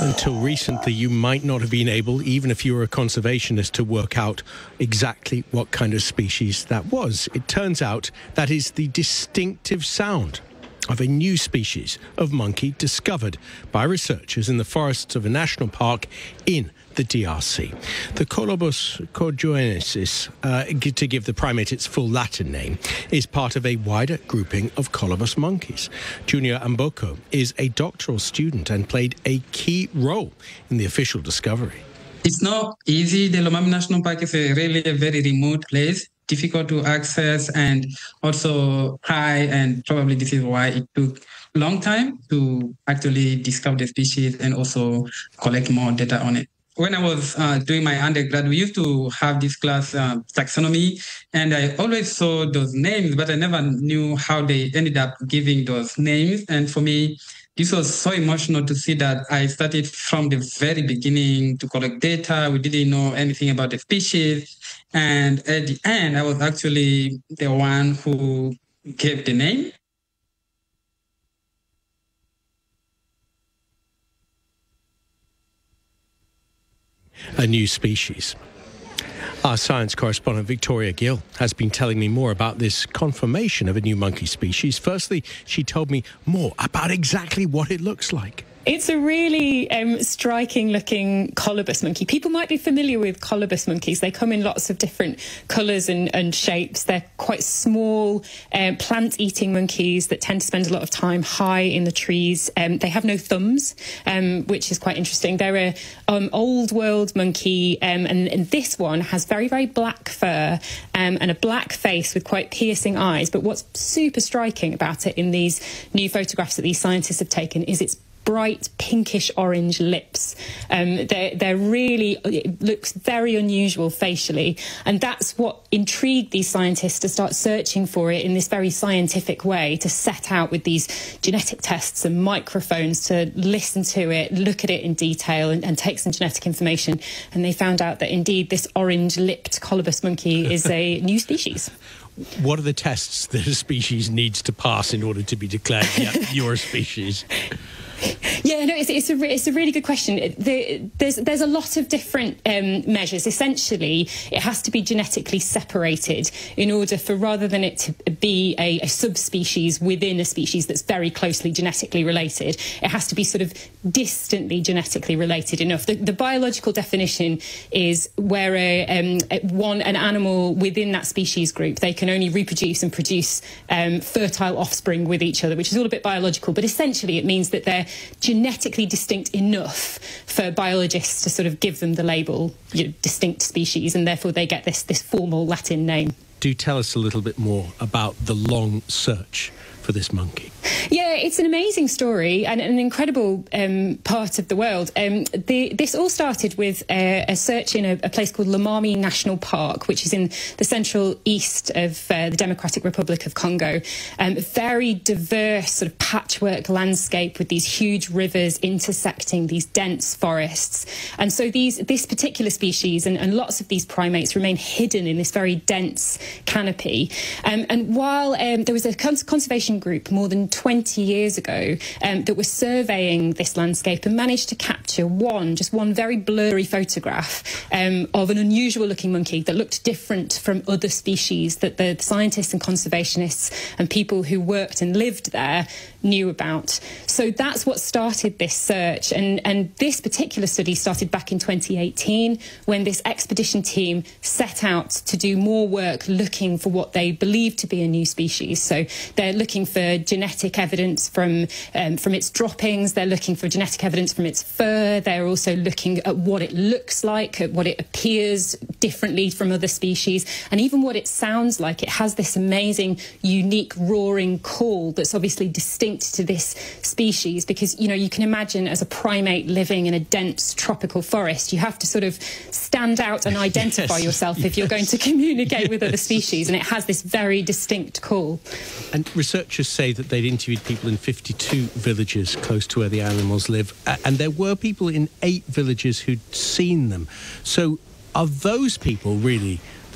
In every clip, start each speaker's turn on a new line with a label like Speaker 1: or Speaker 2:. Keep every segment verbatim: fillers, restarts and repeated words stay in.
Speaker 1: Until recently, you might not have been able, even if you were a conservationist, to work out exactly what kind of species that was. It turns out that is the distinctive sound of a new species of monkey discovered by researchers in the forests of a national park in the D R C. The Colobus cojuensis, uh, to give the primate its full Latin name, is part of a wider grouping of colobus monkeys. Junior Amboko is a doctoral student and played a key role in the official discovery.
Speaker 2: It's not easy. The Lomami National Park is a really a very remote place, difficult to access and also high, and probably this is why it took a long time to actually discover the species and also collect more data on it. When I was uh, doing my undergrad, we used to have this class, uh, taxonomy, and I always saw those names, but I never knew how they ended up giving those names. And for me, this was so emotional to see that I started from the very beginning to collect data. We didn't know anything about the species. And at the end, I was actually the one who gave the name.
Speaker 1: A new species. Our science correspondent Victoria Gill has been telling me more about this confirmation of a new monkey species. Firstly, she told me more about exactly what it looks like.
Speaker 3: It's a really um, striking-looking colobus monkey. People might be familiar with colobus monkeys. They come in lots of different colours and, and shapes. They're quite small, um, plant-eating monkeys that tend to spend a lot of time high in the trees. Um, they have no thumbs, um, which is quite interesting. They're a um, old-world monkey, um, and, and this one has very, very black fur um, and a black face with quite piercing eyes. But what's super striking about it in these new photographs that these scientists have taken is its bright pinkish orange lips. Um, they're, they're really, it looks very unusual facially, and that's what intrigued these scientists to start searching for it in this very scientific way, to set out with these genetic tests and microphones to listen to it, look at it in detail and, and take some genetic information. And they found out that indeed this orange-lipped colobus monkey is a new species.
Speaker 1: What are the tests that a species needs to pass in order to be declared yeah, your species?
Speaker 3: Yeah, no, it's, it's, a, it's a really good question. The, there's, there's a lot of different um, measures. Essentially, it has to be genetically separated in order for, rather than it to be a, a subspecies within a species that's very closely genetically related, it has to be sort of distantly genetically related enough. The, the biological definition is where a, um, one an animal within that species group, they can only reproduce and produce um, fertile offspring with each other, which is all a bit biological, but essentially it means that they're genetically distinct enough for biologists to sort of give them the label, you know, distinct species, and therefore they get this, this formal Latin name.
Speaker 1: Do tell us a little bit more about the long search for this monkey.
Speaker 3: Yeah, it's an amazing story and an incredible um, part of the world. Um, the, this all started with a, a search in a, a place called Lomami National Park, which is in the central east of uh, the Democratic Republic of Congo. Um, a very diverse sort of patchwork landscape with these huge rivers intersecting these dense forests. And so these, this particular species and, and lots of these primates remain hidden in this very dense canopy. Um, and while um, there was a cons conservation group more than twenty years ago um, that was surveying this landscape and managed to capture one, just one very blurry photograph um, of an unusual looking monkey that looked different from other species that the scientists and conservationists and people who worked and lived there knew about. So that's what started this search, and, and this particular study started back in twenty eighteen when this expedition team set out to do more work looking for what they believed to be a new species. So they're looking for genetic evidence from um, from its droppings, they're looking for genetic evidence from its fur, they're also looking at what it looks like, at what it appears differently from other species, and even what it sounds like. It has this amazing, unique, roaring call that's obviously distinct to this species, because, you know, you can imagine as a primate living in a dense tropical forest, you have to sort of stand out and identify yes, yourself if yes, you're going to communicate yes. with other species, and it has this very distinct call.
Speaker 1: And researchers say that they'd interviewed people in fifty-two villages close to where the animals live, and there were people in eight villages who'd seen them. So are those people really the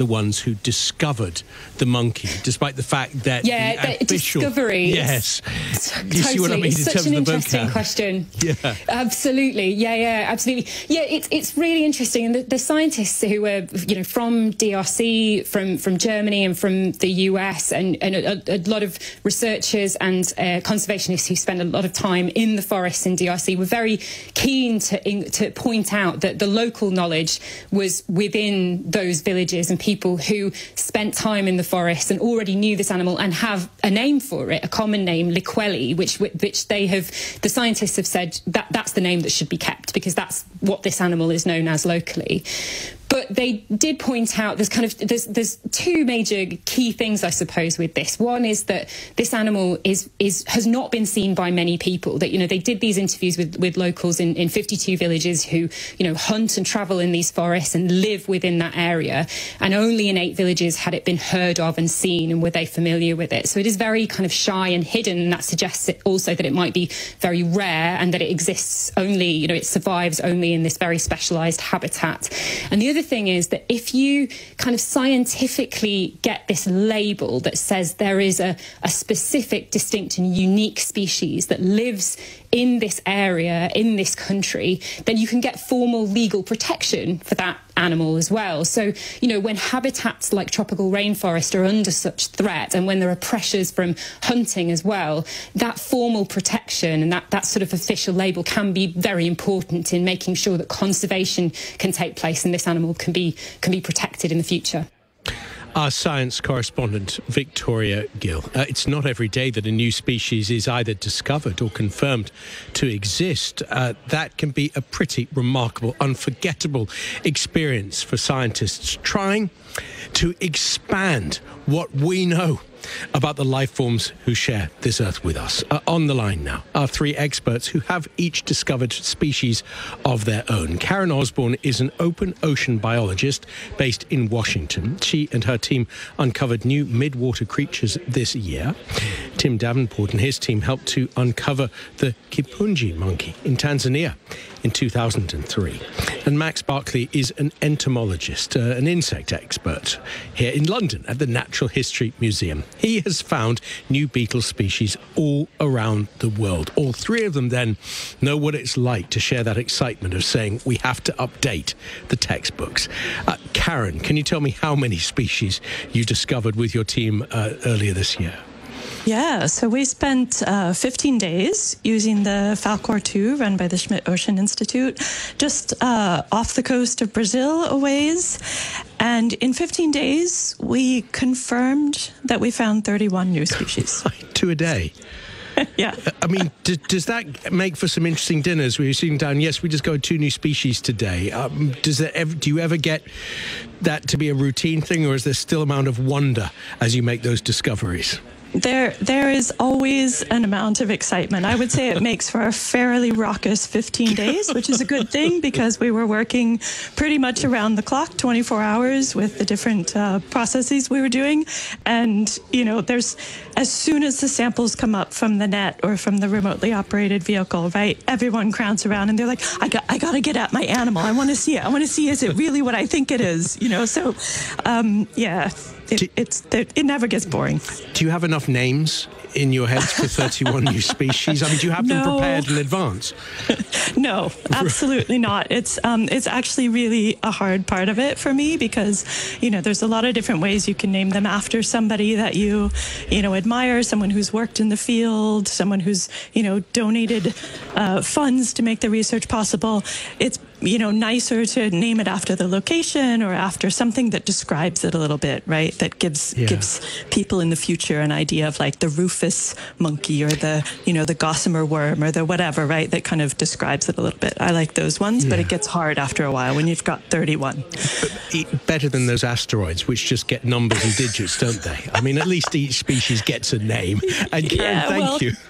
Speaker 1: the ones who discovered the monkey, despite the fact that
Speaker 3: yeah,
Speaker 1: the official
Speaker 3: discovery.
Speaker 1: Yes,
Speaker 3: totally.
Speaker 1: You see what I mean?
Speaker 3: It's
Speaker 1: in
Speaker 3: such
Speaker 1: terms
Speaker 3: an
Speaker 1: of the
Speaker 3: interesting
Speaker 1: vocab.
Speaker 3: question.
Speaker 1: Yeah,
Speaker 3: absolutely. Yeah, yeah, absolutely. Yeah, it's it's really interesting, and the, the scientists who were, you know, from D R C, from from Germany, and from the U S, and and a, a lot of researchers and uh, conservationists who spend a lot of time in the forests in D R C were very keen to in, to point out that the local knowledge was within those villages and people who spent time in the forest and already knew this animal and have a name for it, a common name, Liquelli, which which they have, the scientists have said that that's the name that should be kept because that's what this animal is known as locally. But they did point out there's kind of there's there's two major key things, I suppose, with this. One is that this animal is is has not been seen by many people. That, you know, they did these interviews with with locals in in fifty-two villages who, you know, hunt and travel in these forests and live within that area, and only in eight villages had it been heard of and seen, and were they familiar with it. So it is very kind of shy and hidden, and that suggests it also that it might be very rare and that it exists only, you know, it survives only in this very specialised habitat. And the other thing is that if you kind of scientifically get this label that says there is a, a specific, distinct and unique species that lives in this area, in this country, then you can get formal legal protection for that animal as well. So, you know, when habitats like tropical rainforest are under such threat, and when there are pressures from hunting as well, that formal protection and that, that sort of official label can be very important in making sure that conservation can take place and this animal can be can be protected in the future.
Speaker 1: Our science correspondent, Victoria Gill. Uh, it's not every day that a new species is either discovered or confirmed to exist. Uh, that can be a pretty remarkable, unforgettable experience for scientists trying to expand what we know about the life forms who share this earth with us. Uh, on the line now are three experts who have each discovered species of their own. Karen Osborne is an open ocean biologist based in Washington. She and her team uncovered new mid-water creatures this year. Tim Davenport and his team helped to uncover the Kipunji monkey in Tanzania in two thousand three. And Max Barkley is an entomologist, uh, an insect expert here in London at the Natural History Museum. He has found new beetle species all around the world. All three of them then know what it's like to share that excitement of saying we have to update the textbooks. Uh, Karen, can you tell me how many species you discovered with your team uh, earlier this year?
Speaker 4: Yeah, so we spent uh, fifteen days using the Falcor two run by the Schmidt Ocean Institute, just uh, off the coast of Brazil a ways. And in fifteen days, we confirmed that we found thirty-one new species.
Speaker 1: Two a day.
Speaker 4: Yeah.
Speaker 1: I mean, d- does that make for some interesting dinners where you're sitting down, yes, we discovered two new species today. Um, does there ever, do you ever get that to be a routine thing, or is there still amount of wonder as you make those discoveries?
Speaker 4: There, there is always an amount of excitement. I would say it makes for a fairly raucous fifteen days, which is a good thing because we were working pretty much around the clock, twenty-four hours with the different uh, processes we were doing. And, you know, there's, as soon as the samples come up from the net or from the remotely operated vehicle, right, everyone crowds around and they're like, I got, I got to get at my animal. I want to see it. I want to see, is it really what I think it is? You know, so, um, yeah. It, it's it never gets boring.
Speaker 1: Do you have enough names in your heads for thirty-one new species? I mean, do you have them
Speaker 4: no.
Speaker 1: prepared in advance?
Speaker 4: No, absolutely not. It's um, it's actually really a hard part of it for me because, you know, there's a lot of different ways you can name them after somebody that you, you know, admire, someone who's worked in the field, someone who's, you know, donated uh, funds to make the research possible. It's, you know, nicer to name it after the location or after something that describes it a little bit, right? That gives yeah. gives people in the future an idea of like the Rufus monkey or the, you know, the gossamer worm or the whatever, right? That kind of describes it a little bit. I like those ones, yeah. but it gets hard after a while when you've got thirty-one.
Speaker 1: But better than those asteroids, which just get numbers and digits, don't they? I mean, at least each species gets a name. And Karen,
Speaker 4: yeah,
Speaker 1: thank
Speaker 4: well,
Speaker 1: you.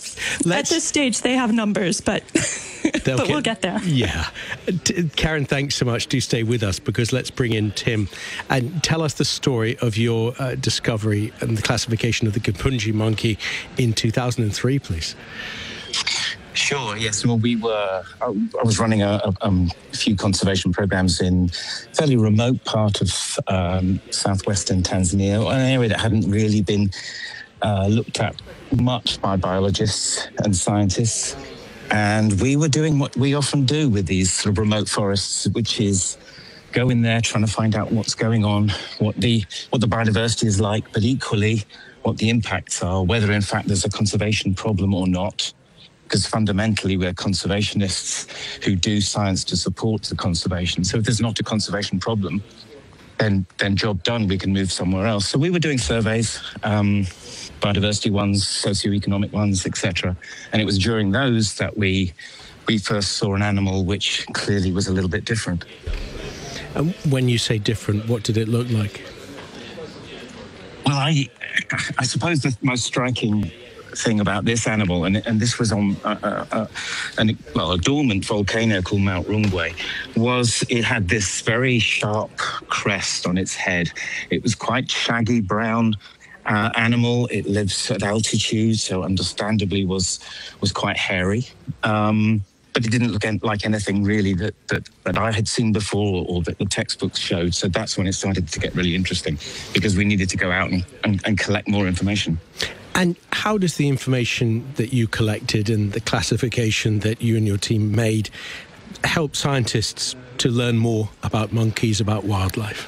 Speaker 4: At this stage, they have numbers, but but get, we'll get there.
Speaker 1: Yeah. Karen, thanks so much. Do stay with us because let's bring in Tim and tell us the story of your uh, discovery and the classification of the Kipunji monkey in two thousand three, please.
Speaker 5: Sure, yes. Well, we were, I, I was running a, a, um, a few conservation programs in a fairly remote part of um, southwestern Tanzania, an area that hadn't really been uh, looked at much by biologists and scientists. And we were doing what we often do with these sort of remote forests, which is go in there trying to find out what's going on, what the what the biodiversity is like, but equally what the impacts are, whether in fact there's a conservation problem or not. Because fundamentally we're conservationists who do science to support the conservation. So if there's not a conservation problem, then then job done, we can move somewhere else. So we were doing surveys, um, biodiversity ones, socioeconomic ones, et cetera. And it was during those that we we first saw an animal which clearly was a little bit different.
Speaker 1: And when you say different, what did it look like?
Speaker 5: Well, I I suppose the most striking thing about this animal, and and this was on uh, uh, uh, an, well, a dormant volcano called Mount Rungwe, was it had this very sharp crest on its head. It was quite shaggy brown uh, animal. It lives at altitude, so understandably was was quite hairy. Um, but it didn't look like anything really that, that, that I had seen before or that the textbooks showed. So that's when it started to get really interesting, because we needed to go out and, and, and collect more information.
Speaker 1: And how does the information that you collected and the classification that you and your team made help scientists to learn more about monkeys, about wildlife?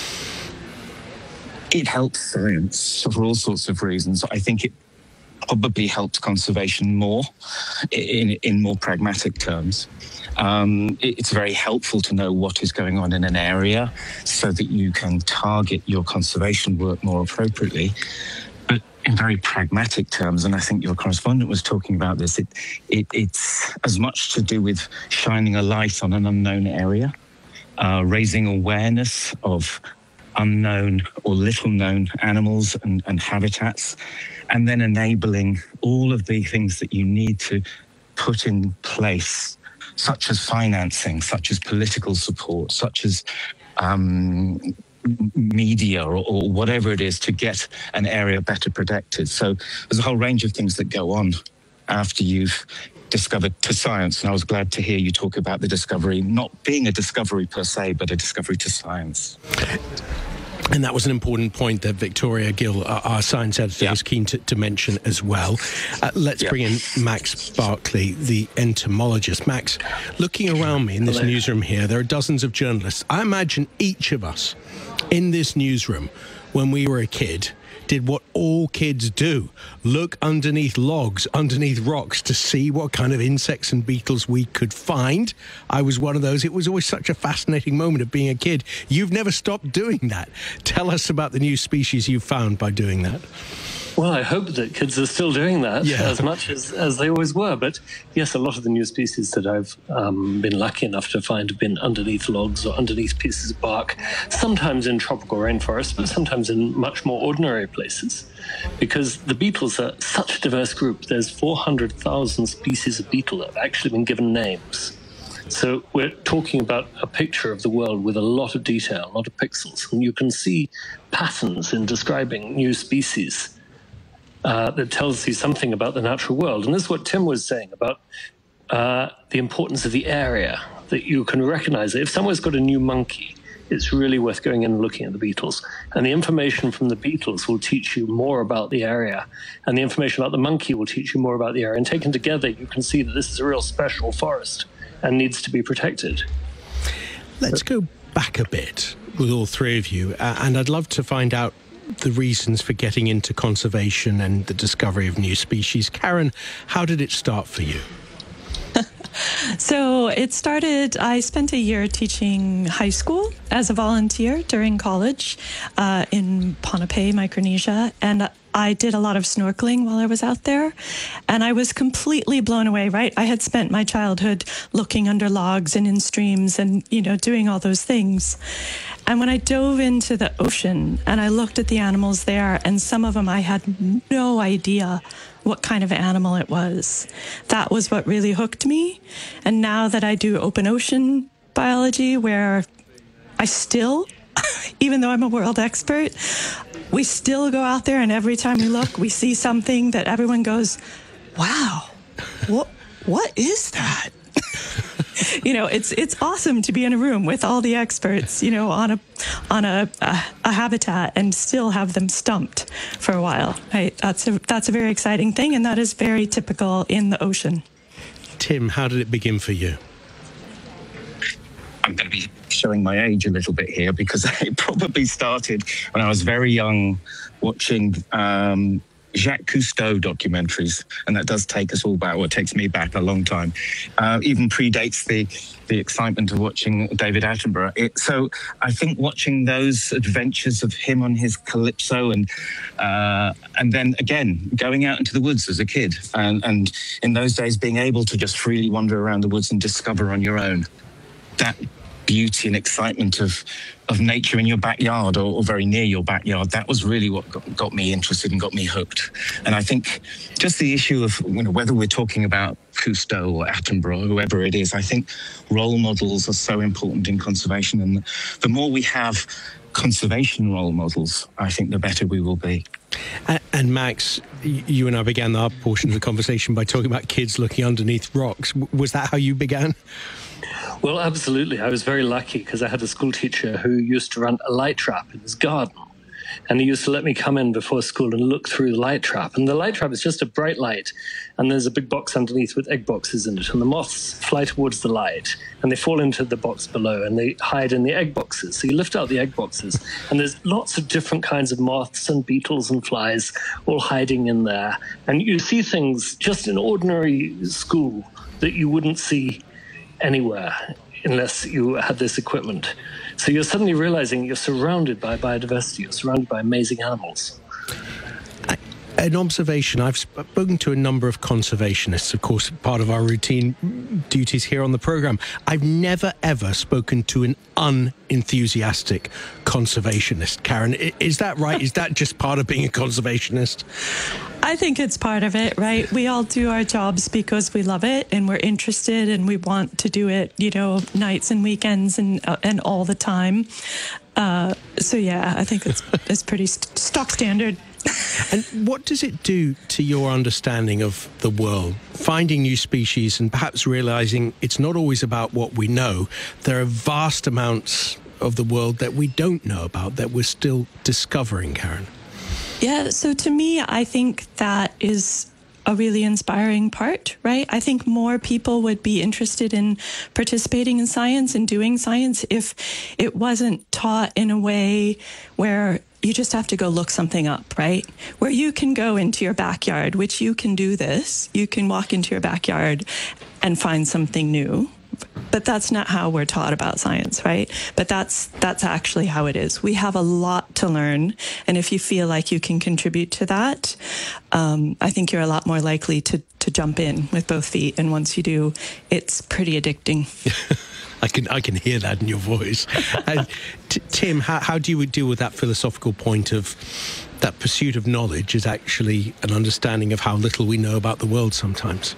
Speaker 5: It helps science for all sorts of reasons. I think it probably helps conservation more in, in more pragmatic terms. Um, it's very helpful to know what is going on in an area so that you can target your conservation work more appropriately. But in very pragmatic terms, and I think your correspondent was talking about this, it, it, it's as much to do with shining a light on an unknown area, uh, raising awareness of unknown or little-known animals and, and habitats, and then enabling all of the things that you need to put in place, such as financing, such as political support, such as um, media or, or whatever it is to get an area better protected. So there's a whole range of things that go on after you've discovered to science. And I was glad to hear you talk about the discovery not being a discovery per se, but a discovery to science.
Speaker 1: And that was an important point that Victoria Gill, our, our science editor, yeah. was keen to, to mention as well. Uh, let's yeah. bring in Max Barkley, the entomologist. Max, looking around me in this Hello. newsroom here, there are dozens of journalists. I imagine each of us in this newsroom, when we were a kid, did what all kids do, look underneath logs, underneath rocks to see what kind of insects and beetles we could find. I was one of those. It was always such a fascinating moment of being a kid. You've never stopped doing that. Tell us about the new species you found by doing that.
Speaker 6: Well, I hope that kids are still doing that
Speaker 1: yeah.
Speaker 6: as much as, as they always were. But yes, a lot of the new species that I've um, been lucky enough to find have been underneath logs or underneath pieces of bark, sometimes in tropical rainforests, but sometimes in much more ordinary places. Because the beetles are such a diverse group. There's four hundred thousand species of beetle that have actually been given names. So we're talking about a picture of the world with a lot of detail, a lot of pixels. And you can see patterns in describing new species Uh, that tells you something about the natural world. And this is what Tim was saying about uh, the importance of the area, that you can recognize it. If someone's got a new monkey, it's really worth going in and looking at the beetles. And the information from the beetles will teach you more about the area. And the information about the monkey will teach you more about the area. And taken together, you can see that this is a real special forest and needs to be protected.
Speaker 1: Let's go back a bit with all three of you. Uh, and I'd love to find out the reasons for getting into conservation and the discovery of new species. Karen, how did it start for you?
Speaker 4: So it started, I spent a year teaching high school as a volunteer during college uh, in Ponape, Micronesia, and I did a lot of snorkeling while I was out there, and I was completely blown away, right? I had spent my childhood looking under logs and in streams and, you know, doing all those things. And when I dove into the ocean and I looked at the animals there, and some of them I had no idea what kind of animal it was. That was what really hooked me. And now that I do open ocean biology, where I still, even though I'm a world expert, we still go out there, and every time we look, we see something that everyone goes, wow, what, what is that? You know, it's it's awesome to be in a room with all the experts, you know, on a on a, a a habitat and still have them stumped for a while. Right? That's a that's a very exciting thing, and that is very typical in the ocean.
Speaker 1: Tim, how did it begin for you?
Speaker 5: I'm going to be showing my age a little bit here because it probably started when I was very young, watching um, Jacques Cousteau documentaries, and that does take us all back, or it takes me back a long time. Uh, even predates the the excitement of watching David Attenborough. It, so I think watching those adventures of him on his Calypso, and uh, and then again going out into the woods as a kid, and, and in those days being able to just freely wander around the woods and discover on your own that beauty and excitement of of nature in your backyard, or, or very near your backyard. That was really what got, got me interested and got me hooked. And I think just the issue of, you know, whether we're talking about Cousteau or Attenborough, whoever it is, I think role models are so important in conservation. And the more we have conservation role models, I think the better we will be.
Speaker 1: And, and Max, you and I began our portion of the conversation by talking about kids looking underneath rocks. Was that how you began?
Speaker 6: Well, absolutely. I was very lucky because I had a school teacher who used to run a light trap in his garden. And he used to let me come in before school and look through the light trap. And the light trap is just a bright light. And there's a big box underneath with egg boxes in it. And the moths fly towards the light. And they fall into the box below. And they hide in the egg boxes. So you lift out the egg boxes. And there's lots of different kinds of moths and beetles and flies all hiding in there. And you see things just in ordinary school that you wouldn't see anywhere unless you had this equipment. So you're suddenly realizing you're surrounded by biodiversity, you're surrounded by amazing animals.
Speaker 1: An observation, I've spoken to a number of conservationists, of course, part of our routine duties here on the programme. I've never, ever spoken to an unenthusiastic conservationist. Karen, is that right? Is that just part of being a conservationist?
Speaker 4: I think it's part of it, right? We all do our jobs because we love it and we're interested and we want to do it, you know, nights and weekends and uh, and all the time. Uh, so, yeah, I think it's, it's pretty st- stock standard.
Speaker 1: And what does it do to your understanding of the world? Finding new species and perhaps realizing it's not always about what we know. There are vast amounts of the world that we don't know about, that we're still discovering, Karen.
Speaker 4: Yeah, so to me, I think that is a really inspiring part, right? I think more people would be interested in participating in science and doing science if it wasn't taught in a way where you just have to go look something up, right? Where you can go into your backyard, which you can do this. You can walk into your backyard and find something new. But that's not how we're taught about science, right? But that's that's actually how it is. We have a lot to learn. And if you feel like you can contribute to that, um, I think you're a lot more likely to, to jump in with both feet. And once you do, it's pretty addicting.
Speaker 1: I can I can hear that in your voice. And t- Tim, how, how do you deal with that philosophical point of that pursuit of knowledge is actually an understanding of how little we know about the world sometimes?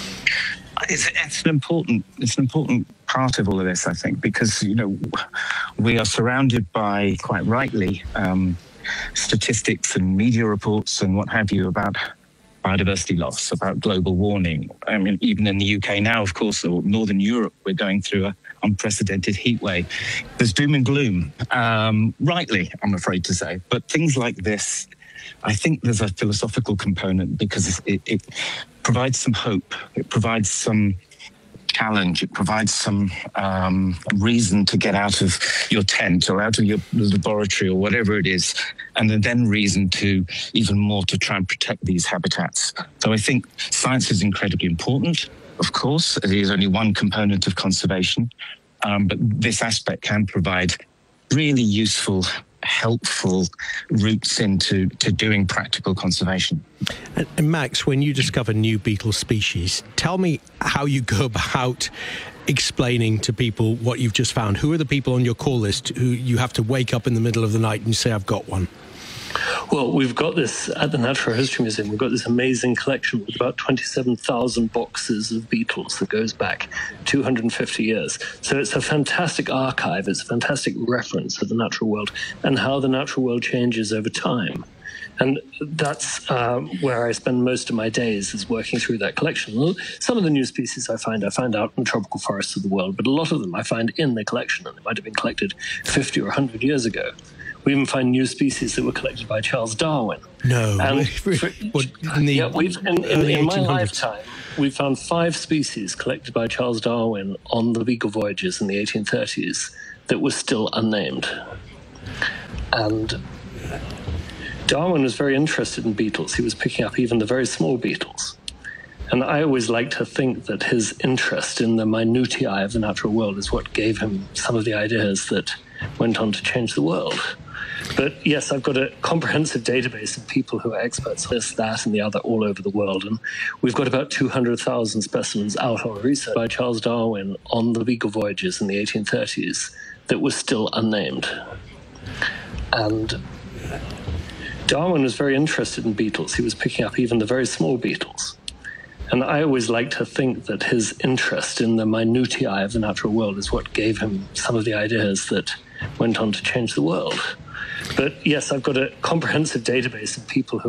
Speaker 5: It's, it's an important it's an important part of all of this, I think, because, you know, we are surrounded by, quite rightly, um, statistics and media reports and what have you about biodiversity loss, about global warming. I mean, even in the U K now, of course, or Northern Europe, we're going through an unprecedented heat wave. There's doom and gloom, um, rightly, I'm afraid to say. But things like this, I think there's a philosophical component because it, it provides some hope. It provides some challenge. It provides some um, reason to get out of your tent or out of your laboratory or whatever it is, and then reason to even more to try and protect these habitats. So I think science is incredibly important. Of course, it is only one component of conservation, um, but this aspect can provide really useful, helpful routes into to doing practical conservation.
Speaker 1: And, and Max, when you discover new beetle species, tell me how you go about explaining to people what you've just found. Who are the people on your call list who you have to wake up in the middle of the night and say, I've got one?
Speaker 6: Well, we've got this at the Natural History Museum. We've got this amazing collection with about twenty-seven thousand boxes of beetles that goes back two hundred fifty years. So it's a fantastic archive. It's a fantastic reference of the natural world and how the natural world changes over time. And that's um, where I spend most of my days, is working through that collection. Some of the new species I find, I find out in tropical forests of the world, but a lot of them I find in the collection, and they might have been collected fifty or one hundred years ago. We even find new species that were collected by Charles Darwin.
Speaker 1: No.
Speaker 6: And
Speaker 1: for, in the
Speaker 6: yeah, we've, in, in, in my lifetime, we've found five species collected by Charles Darwin on the Beagle voyages in the eighteen thirties that were still unnamed. And Darwin was very interested in beetles. He was picking up even the very small beetles. And I always like to think that his interest in the minutiae of the natural world is what gave him some of the ideas that went on to change the world. But yes, I've got a comprehensive database of people who are experts on this, that, and the other all over the world. And we've got about two hundred thousand specimens out on research by Charles Darwin on the Beagle voyages in the eighteen thirties that were still unnamed. And Darwin was very interested in beetles. He was picking up even the very small beetles. And I always like to think that his interest in the minutiae of the natural world is what gave him some of the ideas that went on to change the world. But yes, I've got a comprehensive database of people who